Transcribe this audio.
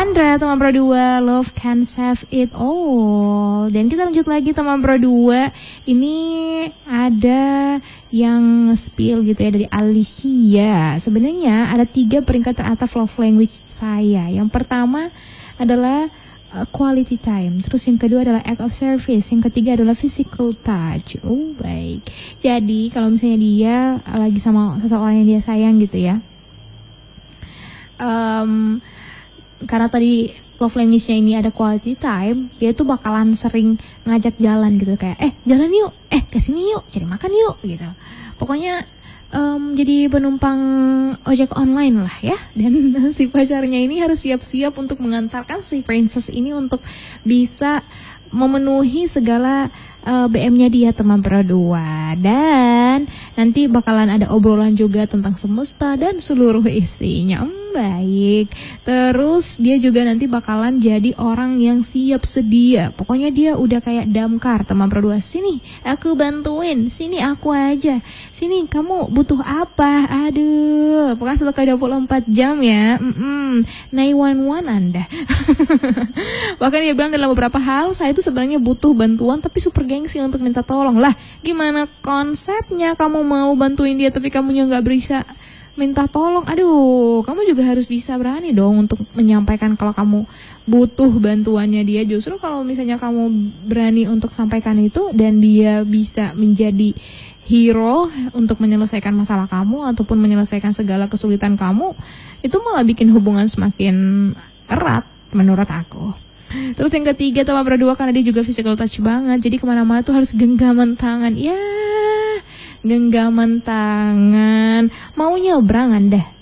Andra, teman Pro 2, Love Can Save It All. Dan kita lanjut lagi teman Pro 2. Ini ada yang spill gitu ya dari Alicia. Sebenarnya ada 3 peringkat teratas love language saya. Yang pertama adalah quality time. Terus yang kedua adalah act of service. Yang ketiga adalah physical touch. Oh baik. Jadi kalau misalnya dia lagi sama seseorang yang dia sayang gitu ya, karena tadi love language-nya ini ada quality time, dia tuh bakalan sering ngajak jalan gitu, kayak jalan yuk, kesini yuk, cari makan yuk gitu. Pokoknya jadi penumpang ojek online lah ya. Dan si pacarnya ini harus siap-siap untuk mengantarkan si princess ini untuk bisa memenuhi segala BM-nya dia teman Pro 2. Dan nanti bakalan ada obrolan juga tentang semesta dan seluruh isinya. Baik. Terus dia juga nanti bakalan jadi orang yang siap sedia. Pokoknya dia udah kayak damkar teman Pro 2. Sini aku bantuin, sini aku aja, sini kamu butuh apa. Aduh, pokoknya 1x24 jam ya. 911 Anda. Bahkan dia bilang dalam beberapa hal, saya itu sebenarnya butuh bantuan tapi super gengsi untuk minta tolong. Lah gimana konsepnya kamu mau bantuin dia tapi kamunya nggak bisa minta tolong? Aduh, kamu juga harus bisa berani dong untuk menyampaikan kalau kamu butuh bantuannya dia. Justru kalau misalnya kamu berani untuk sampaikan itu dan dia bisa menjadi hero untuk menyelesaikan masalah kamu ataupun menyelesaikan segala kesulitan kamu, itu malah bikin hubungan semakin erat menurut aku. Terus yang ketiga teman Pro 2, karena dia juga physical touch banget, jadi kemana-mana tuh harus genggaman tangan. Ya, genggaman tangan. Mau nyebrang Anda?